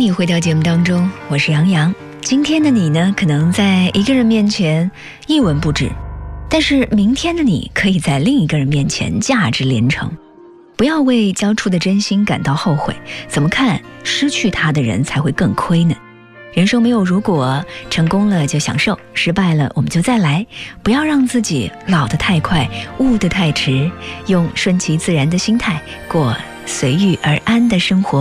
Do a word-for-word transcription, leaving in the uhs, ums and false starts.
你回到节目当中，我是杨洋。今天的你呢，可能在一个人面前一文不值，但是明天的你可以在另一个人面前价值连城。不要为交出的真心感到后悔，怎么看失去他的人才会更亏呢？人生没有如果，成功了就享受，失败了我们就再来。不要让自己老得太快，悟得太迟，用顺其自然的心态过随遇而安的生活。